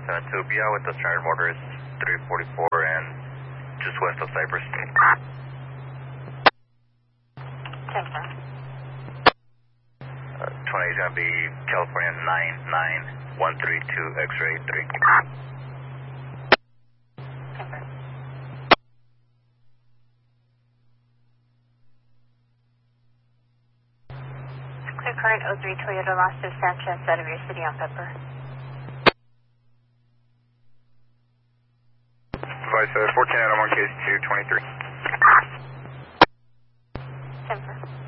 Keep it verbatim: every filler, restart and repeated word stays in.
seven two, be out with the standard motor is three forty-four and just west of Cypress. Temper. Uh, twenty is going to be California nine nine one three two X-ray three. Temper. Clear current oh three Toyota Los Dos Sanchez out of your city on Pepper. Device uh, fourteen Adam on case two twenty-three. Temper.